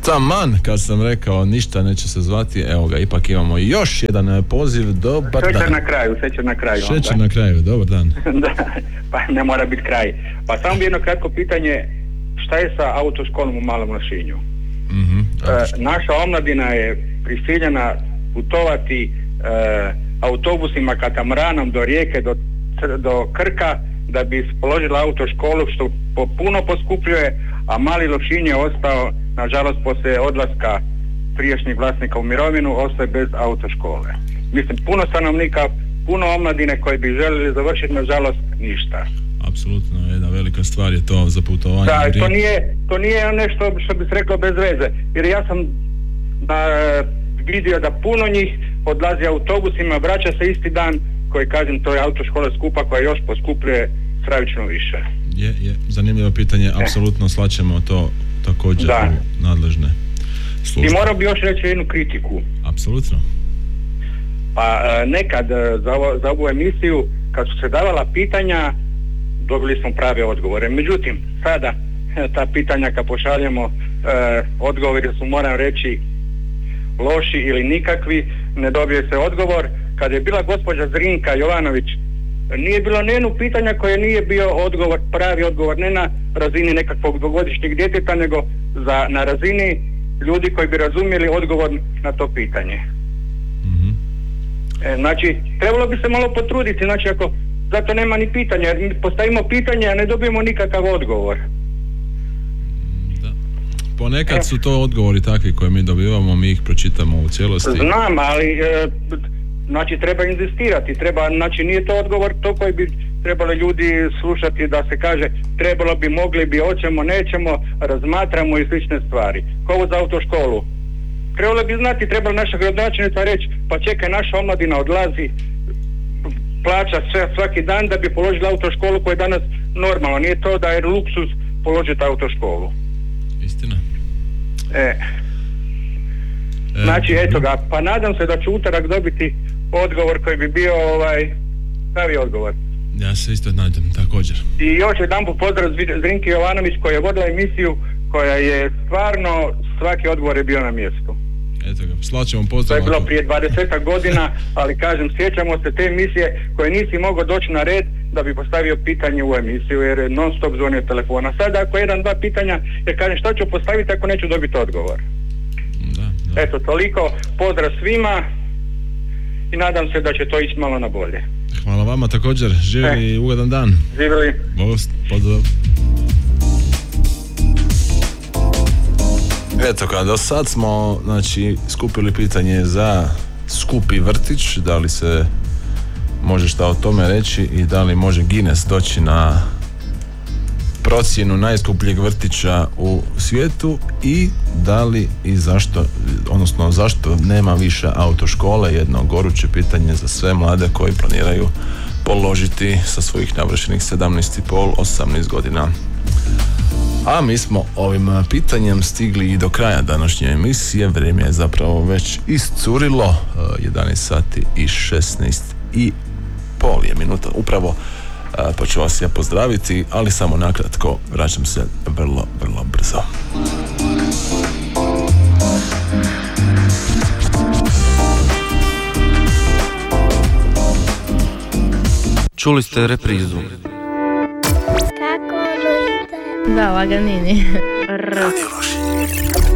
Taman, kad sam rekao ništa neće se zvati, evo ga, ipak imamo još jedan poziv. Dobar dan. Šećer na kraju. Šećer na kraju, dobar dan. Da, pa ne mora biti kraj. Pa samo bi jedno kratko pitanje, šta je sa autoškolom u Malom Lošinju? Naša omladina je prisiljena putovati autobusima katamaranom do Rijeke, do Krka, da bi položila autoškolu, što puno poskupljuje, a Mali Lošinj je ostao, nažalost, poslije odlaska prijašnjih vlasnika u mirovinu, ostaje bez autoškole. Mislim, puno stanovnika, puno omladine koji bi željeli završiti, nažalost, ništa. Apsolutno, jedna velika stvar je to za putovanje. Da, to nije nešto što bi se reklo bez veze, jer ja sam vidio da puno njih odlazi autobusima, vraća se isti dan, koji, kažem, to je autoškola skupa koja još poskupljuje stravično više. Je, zanimljivo pitanje, apsolutno slaćemo to također u nadležne službe. I morao bi još reći jednu kritiku. Apsolutno. Pa nekad za ovu emisiju, kad su se davala pitanja, dobili smo prave odgovore. Međutim, sada ta pitanja kad pošaljemo, odgovori su, moram reći, loši ili nikakvi, ne dobije se odgovor. Kad je bila gospođa Zrinka Jovanović, nije bilo nijedno pitanja koje nije bio odgovor, pravi odgovor, ne na razini nekakvog dvogodišnjeg djeteta, nego na razini ljudi koji bi razumjeli odgovor na to pitanje. Znači, trebalo bi se malo potruditi, znači ako zato nema ni pitanja, jer mi postavimo pitanje, a ne dobijemo nikakav odgovor. Da. Ponekad su to odgovori takvi koje mi dobivamo, mi ih pročitamo u cijelosti. Znam, ali znači treba inzistirati, znači nije to odgovor to koji bi trebali ljudi slušati, da se kaže trebalo bi, mogli bi, hoćemo, nećemo, razmatramo i slične stvari. Kao ovo za autoškolu. Trebalo bi znati, trebala naša gradonačelnica reći, pa čekaj, naša omladina odlazi, plaća svaki dan da bi položila autoškolu koja je danas normalno. Nije to da je luksuz položiti autoškolu. Istina. Znači, eto ga, pa nadam se da ću utorak dobiti odgovor koji bi bio pravi odgovor. Ja se isto nadam, također. I još jedanput pozdrav Zrinki Jovanović koja je vodila emisiju, koja je stvarno, svaki odgovor je bio na mjestu. Eto ga, slaćemo pozdrav. To je bilo prije 20 godina, ali kažem, sjećamo se te emisije koje nisi mogao doći na red da bi postavio pitanje u emisiju, jer je non stop zvonio telefona. Sada ako jedan, dva pitanja, jer kažem, šta ću postaviti ako neću dobiti odgovor. Da. Eto, toliko, pozdrav svima i nadam se da će to ići malo na bolje. Hvala vama također, živjeli i ugodan dan. Živjeli. Pozdrav. Eto ga, do sad smo skupili pitanje za skupi vrtić, da li se može šta o tome reći i da li može Guinness doći na procjenu najskupljeg vrtića u svijetu i da li i zašto, odnosno zašto nema više autoškole, jedno goruće pitanje za sve mlade koji planiraju položiti sa svojih navršenih 17,5-18 godina. A mi smo ovim pitanjem stigli i do kraja današnje emisije. Vrijeme je zapravo već iscurilo, 11 sati i 16 i pol je minuta upravo, pa ću vas ja pozdraviti, ali samo nakratko, vraćam se vrlo, vrlo brzo. Čuli ste reprizu. Da, laganini. Radio Lošinj.